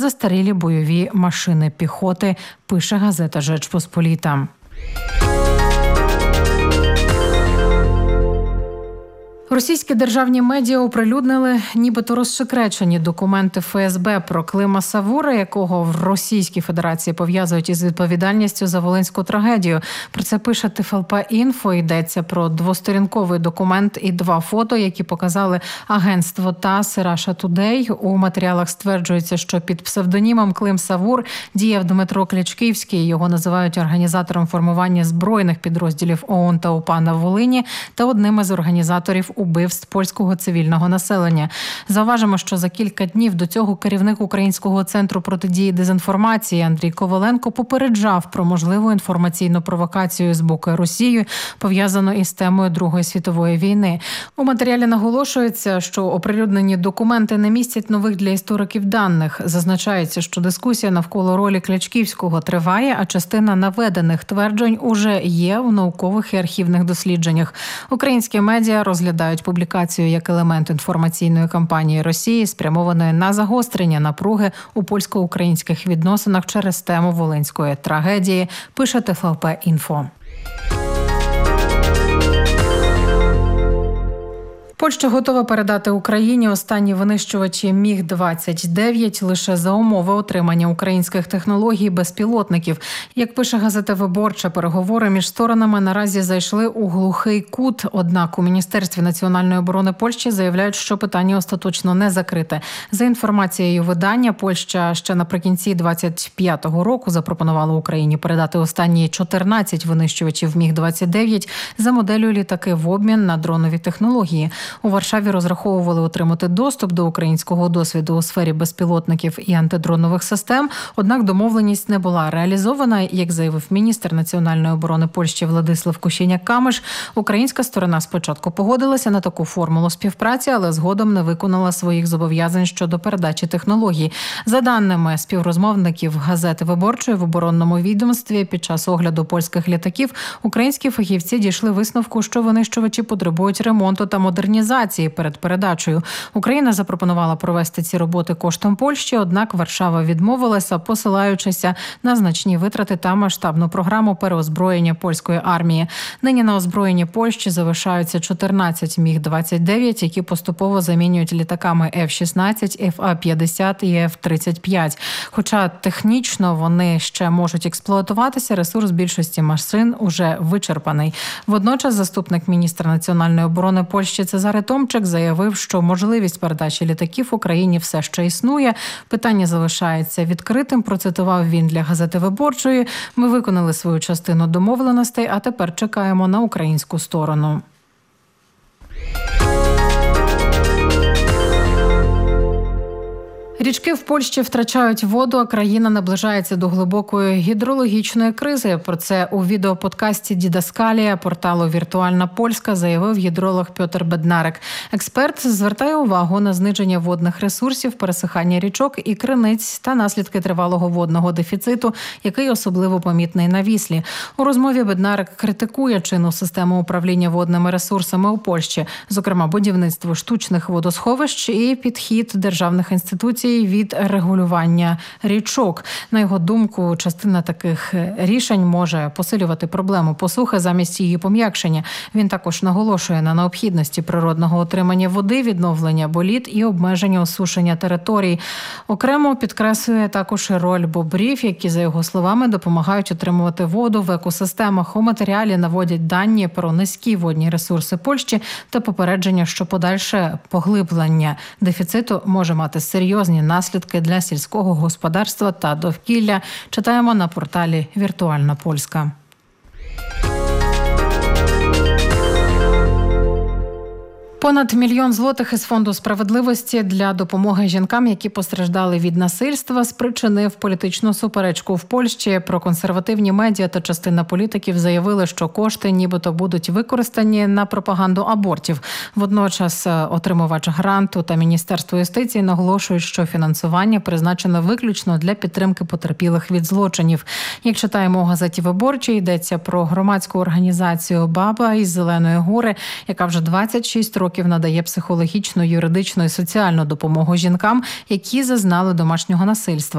застарілі бойові машини піхоти, пише газета «Жечпосполіта». Російські державні медіа оприлюднили нібито розсекречені документи ФСБ про Клима Савура, якого в Російській Федерації пов'язують із відповідальністю за Волинську трагедію. Про це пише ТФЛП-Інфо. Йдеться про двосторінковий документ і 2 фото, які показали агентство ТАСС і Russia Today. У матеріалах стверджується, що під псевдонімом Клим Савур діяв Дмитро Клячківський. Його називають організатором формування збройних підрозділів ОУН та УПА на Волині та одним із організаторів убивств польського цивільного населення. Зауважимо, що за кілька днів до цього керівник Українського центру протидії дезінформації Андрій Коваленко попереджав про можливу інформаційну провокацію з боку Росії, пов'язану із темою Другої світової війни. У матеріалі наголошується, що оприлюднені документи не містять нових для істориків даних. Зазначається, що дискусія навколо ролі Клячківського триває, а частина наведених тверджень уже є в наукових і архівних дослідженнях. Українські медіа розглядають публікацію як елемент інформаційної кампанії Росії, спрямованої на загострення напруги у польсько-українських відносинах через тему Волинської трагедії, пише ТФЛП-Інфо. Польща готова передати Україні останні винищувачі Міг-29 лише за умови отримання українських технологій безпілотників. Як пише газета «Виборча», переговори між сторонами наразі зайшли у глухий кут. Однак у Міністерстві національної оборони Польщі заявляють, що питання остаточно не закрите. За інформацією видання, Польща ще наприкінці 25-го року запропонувала Україні передати останні 14 винищувачів Міг-29 за моделлю літаки в обмін на дронові технології. У Варшаві розраховували отримати доступ до українського досвіду у сфері безпілотників і антидронових систем, однак домовленість не була реалізована. Як заявив міністр національної оборони Польщі Владислав Косiniak-Kamysz, українська сторона спочатку погодилася на таку формулу співпраці, але згодом не виконала своїх зобов'язань щодо передачі технологій. За даними співрозмовників газети «Виборчої», в оборонному відомстві під час огляду польських літаків українські фахівці дійшли висновку, що винищувачі потребують ремонту та модернізації перед передачею. Україна запропонувала провести ці роботи коштом Польщі, однак Варшава відмовилася, посилаючися на значні витрати та масштабну програму переозброєння польської армії. Нині на озброєнні Польщі залишаються 14 Міг-29, які поступово замінюють літаками F-16, Ф-50 і Ф-35. Хоча технічно вони ще можуть експлуатуватися, ресурс більшості машин уже вичерпаний. Водночас заступник міністра національної оборони Польщі Цезарий Томчик заявив, що можливість передачі літаків Україні все ще існує. Питання залишається відкритим, процитував він для газети «Виборчої». Ми виконали свою частину домовленостей, а тепер чекаємо на українську сторону. Річки в Польщі втрачають воду, а країна наближається до глибокої гідрологічної кризи. Про це у відеоподкасті «Дідаскалія» порталу «Віртуальна Польська» заявив гідролог Пьотр Беднарик. Експерт звертає увагу на зниження водних ресурсів, пересихання річок і криниць та наслідки тривалого водного дефіциту, який особливо помітний на Віслі. У розмові Беднарик критикує чинну систему управління водними ресурсами у Польщі, зокрема будівництво штучних водосховищ і підхід державних інституцій від регулювання річок. На його думку, частина таких рішень може посилювати проблему посухи замість її пом'якшення. Він також наголошує на необхідності природного отримання води, відновлення боліт і обмеження осушення територій. Окремо підкреслює також роль бобрів, які, за його словами, допомагають отримувати воду в екосистемах. У матеріалі наводять дані про низькі водні ресурси Польщі та попередження, що подальше поглиблення дефіциту може мати серйозні наслідки для сільського господарства та довкілля. Читаємо на порталі «Віртуальна Польська». Понад 1 мільйон злотих із Фонду справедливості для допомоги жінкам, які постраждали від насильства, спричинив політичну суперечку в Польщі. Проконсервативні медіа та частина політиків заявили, що кошти нібито будуть використані на пропаганду абортів. Водночас отримувач гранту та Міністерство юстиції наголошують, що фінансування призначено виключно для підтримки потерпілих від злочинів. Як читаємо у газеті «Виборчій», йдеться про громадську організацію «Баба» із Зеленої Гори, яка вже 26 років надає психологічну, юридичну і соціальну допомогу жінкам, які зазнали домашнього насильства.